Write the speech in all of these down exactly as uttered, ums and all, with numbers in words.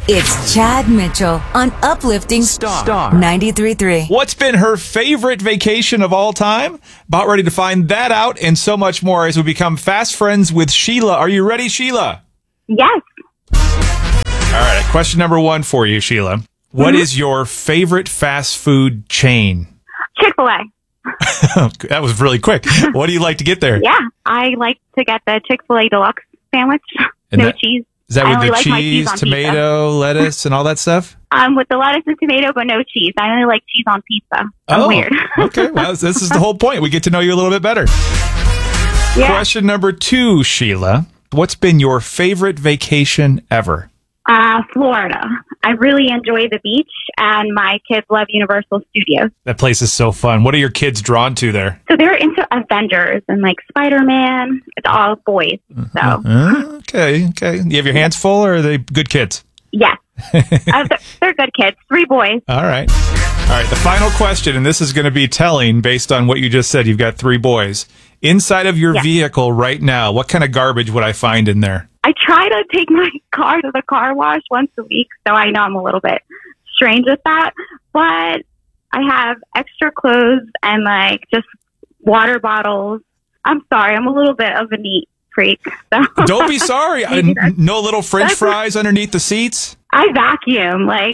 It's Chad Mitchell on Uplifting Star ninety-three point three. What's been her favorite vacation of all time? About ready to find that out and so much more as we become fast friends with Sheila. Are you ready, Sheila? Yes. All right, question number one for you, Sheila. What Mm-hmm. is your favorite fast food chain? Chick-fil-A. That was really quick. What do you like to get there? Yeah, I like to get the Chick-fil-A deluxe sandwich. And no that- cheese. Is that I with only the like my cheese, cheese on tomato, lettuce, and all that stuff? Um, with the lettuce and tomato, but no cheese. I only like cheese on pizza. I'm oh, weird. Okay, well, this is the whole point. We get to know you a little bit better. Yeah. Question number two, Sheila. What's been your favorite vacation ever? Uh, Florida. I really enjoy the beach, and my kids love Universal Studios. That place is so fun. What are your kids drawn to there? So they're into Avengers and like Spider-Man. It's all boys. So, Uh, okay, okay. You have your hands full, or are they good kids? yes. uh, they're, they're good kids. Three boys. All right. All right, the final question, and this is going to be telling based on what you just said. You've got three boys. Inside of your Yeah. vehicle right now, what kind of garbage would I find in there? I try to take my car to the car wash once a week, so I know I'm a little bit strange with that. But I have extra clothes and like just water bottles. I'm sorry, I'm a little bit of a neat freak. So Don't be sorry. I- Maybe that's- no little French that's- fries underneath the seats? I vacuum. Like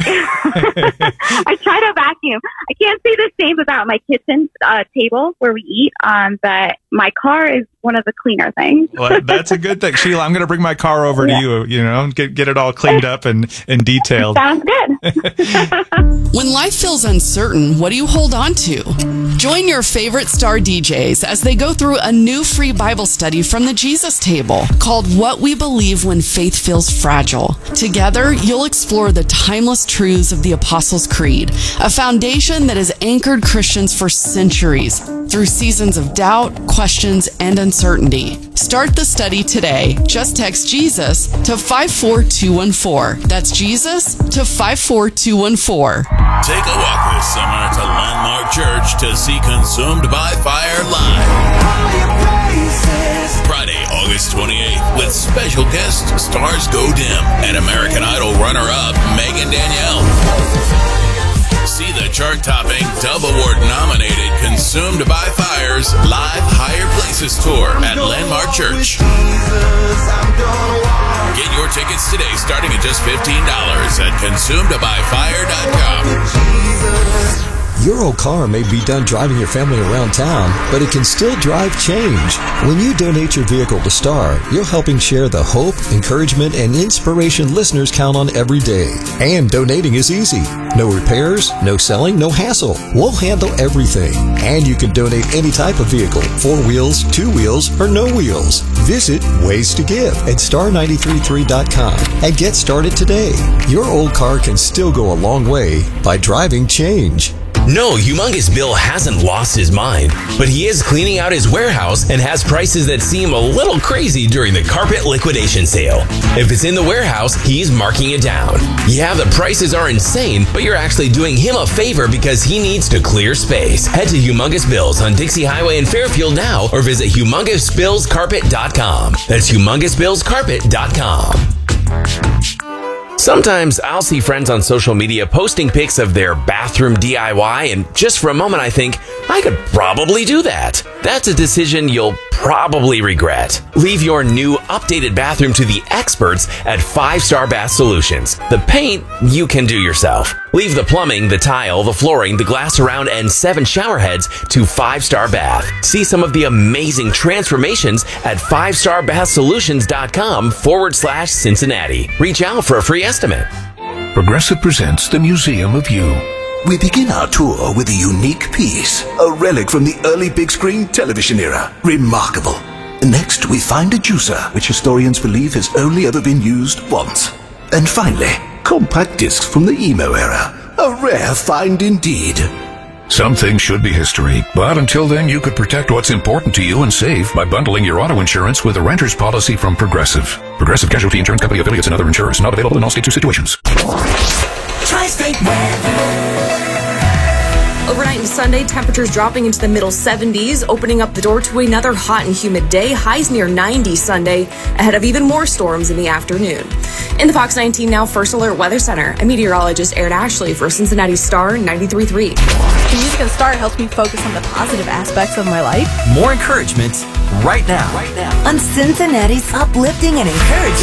I try to vacuum. I can't say the same about my kitchen uh, table where we eat, um, but my car is one of the cleaner things. Well, that's a good thing. Sheila, I'm going to bring my car over Yeah. to you, you know, and get, get it all cleaned up and, and detailed. Sounds good. When life feels uncertain, what do you hold on to? Join your favorite star D Js as they go through a new free Bible study from the Jesus Table called What We Believe When Faith Feels Fragile. Together, you'll explore the timeless truths of the Apostles' Creed, a foundation that has anchored Christians for centuries through seasons of doubt, questions, and uncertainty. Start the study today. Just text Jesus to five four two one four. That's Jesus to five four two one four. Take a walk this summer to Landmark Church to see Consumed by Fire live. Friday, August twenty-eighth, with special guest Stars Go Dim and American Idol runner-up Megan Danielle. See the chart-topping, Dove Award-nominated Consumed by Fire's live Higher Places tour at Landmark Church. Get your tickets today, starting at just fifteen dollars at consumed by fire dot com. Your old car may be done driving your family around town, but it can still drive change. When you donate your vehicle to Star, you're helping share the hope, encouragement, and inspiration listeners count on every day. And donating is easy. No repairs, no selling, no hassle. We'll handle everything. And you can donate any type of vehicle, four wheels, two wheels, or no wheels. Visit Ways to Give at star nine three three dot com and get started today. Your old car can still go a long way by driving change. No, Humongous Bill hasn't lost his mind, but he is cleaning out his warehouse and has prices that seem a little crazy during the carpet liquidation sale. If it's in the warehouse, he's marking it down. Yeah, the prices are insane, but you're actually doing him a favor because he needs to clear space. Head to Humongous Bills on Dixie Highway in Fairfield now or visit humongous bills carpet dot com. That's humongous bills carpet dot com. Sometimes I'll see friends on social media posting pics of their bathroom D I Y, and just for a moment I think, I could probably do that. That's a decision you'll probably regret. Leave your new updated bathroom to the experts at Five Star Bath Solutions. The paint, you can do yourself. Leave the plumbing, the tile, the flooring, the glass around, and seven shower heads to Five Star Bath. See some of the amazing transformations at five star bath solutions dot com forward slash Cincinnati. Reach out for a free estimate. Progressive presents the Museum of You. We begin our tour with a unique piece, a relic from the early big screen television era. Remarkable. Next, we find a juicer, which historians believe has only ever been used once. And finally, compact discs from the emo era. A rare find indeed. Some things should be history, but until then you could protect what's important to you and save by bundling your auto insurance with a renter's policy from Progressive. Progressive Casualty Insurance Company affiliates and other insurers. Not available in all states or situations. Tri-State Weather. Overnight and Sunday, temperatures dropping into the middle seventies, opening up the door to another hot and humid day. Highs near ninety Sunday, ahead of even more storms in the afternoon. In the Fox nineteen Now First Alert Weather Center, I'm meteorologist Erin Ashley for Cincinnati Star ninety-three point three. The music on Star helps me focus on the positive aspects of my life. More encouragement right now. On Cincinnati's uplifting and encouraging